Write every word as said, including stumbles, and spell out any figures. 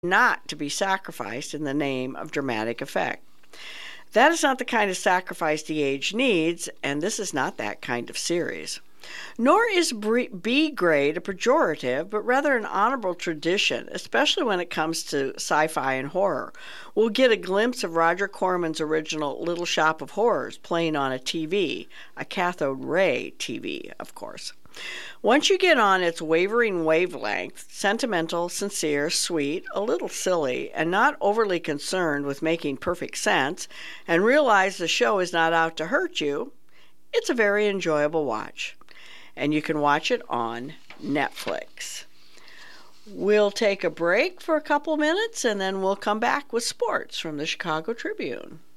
not to be sacrificed in the name of dramatic effect. That is not the kind of sacrifice the age needs, and this is not that kind of series. Nor is B-grade a pejorative, but rather an honorable tradition, especially when it comes to sci-fi and horror. We'll get a glimpse of Roger Corman's original Little Shop of Horrors playing on a T V, a cathode ray T V, of course. Once you get on its wavering wavelength, sentimental, sincere, sweet, a little silly, and not overly concerned with making perfect sense, and realize the show is not out to hurt you, it's a very enjoyable watch. And you can watch it on Netflix. We'll take a break for a couple minutes, and then we'll come back with sports from the Chicago Tribune.